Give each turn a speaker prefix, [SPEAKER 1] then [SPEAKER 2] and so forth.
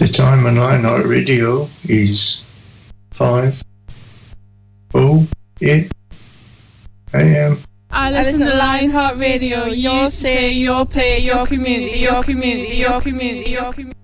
[SPEAKER 1] time on Lionheart Radio is 5:08 a.m.
[SPEAKER 2] I listen to Lionheart Radio. Your say, your play, your community, your community, your community, your community.